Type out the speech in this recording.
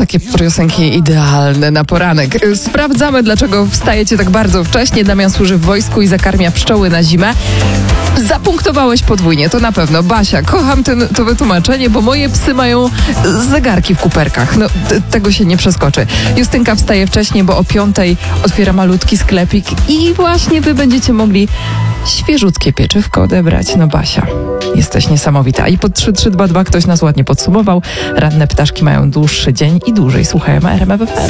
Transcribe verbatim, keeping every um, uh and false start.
takie piosenki idealne na poranek. Sprawdzamy, dlaczego wstajecie tak bardzo wcześnie. Damian służy w wojsku i zakarmia pszczoły na zimę. Zapunktowałeś podwójnie, to na pewno. Basia, kocham ten, to wytłumaczenie, bo moje psy mają zegarki w kuperkach. No, t- tego się nie przeskoczy. Justynka wstaje wcześniej, bo o piątej otwiera malutki sklepik i właśnie wy będziecie mogli świeżutkie pieczywko odebrać. No Basia, jesteś niesamowita. I pod trzy trzy dwa dwa ktoś nas ładnie podsumował. Ranne ptaszki mają dłuższy dzień i dłużej słuchają R M F F M.